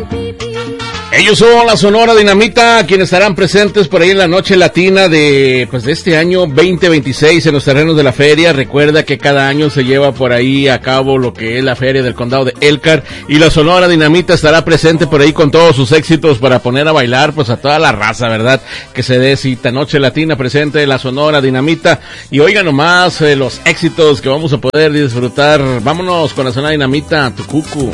Ellos son la Sonora Dinamita, quienes estarán presentes por ahí en la noche latina de este año 2026 en los terrenos de la feria. Recuerda que cada año se lleva por ahí a cabo lo que es la feria del condado de Elkhart, y la Sonora Dinamita estará presente por ahí con todos sus éxitos para poner a bailar pues a toda la raza, ¿verdad? Que se dé cita, noche latina presente la Sonora Dinamita. Y oigan nomás los éxitos que vamos a poder disfrutar. Vámonos con la Sonora Dinamita, Tucucu.